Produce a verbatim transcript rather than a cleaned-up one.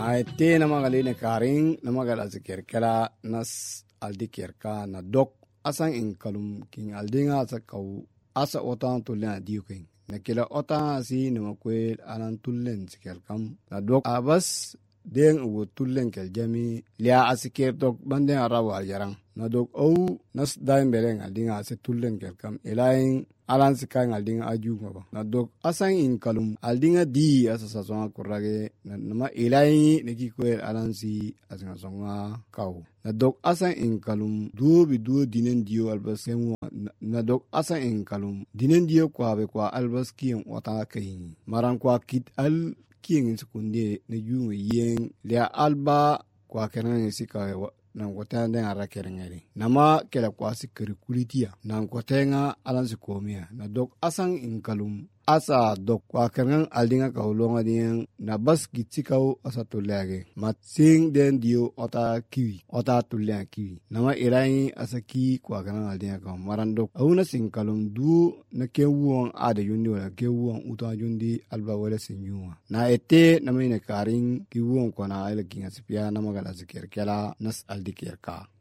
na te na magaline karing na magala zikirkela nas aldikirka na dok asan in kalum king aldinga sa kau asa otan tulen adiuking na kila otan si na makwel anan tulen zikirkam na dok abas den ugo tulen kel jami lia asikir dok banden arawa jarang na dok au nas daim bereng aldinga asa tulen kelkam elaing alan sikang aldinga aju ngaba na dok asan in kalum aldinga di asa sasonga kurage na nama elaing neki kwel alan si asan songa kau na dok asan in kalum duo bi duo dinen dio albas kemu na dok asan in kalum dinen dio kwa be kwa albas kiyang wata kayin maran kwa kit al kiyang sekunde na yunga yeng lia alba kwa kenan sika nan kota den ara kerengeri nama kela kwa sikri kulitia nan kotenga alan sikomia na dok asang inkalum asa dok kwa kenan aldinga ka holonga dien na bas gitsikau asa tulage matsing den dio ota kiwi ota tulya kiwi nama irai asa ki kwa kenan aldinga ka maran dok auna sinkalum du na kewuon ade yundi wala kewuon uta yundi alba wala sinjuma na ete nama ina karing kiwuon kona ala kinga sipia nama gala zikir kela nas aldikirka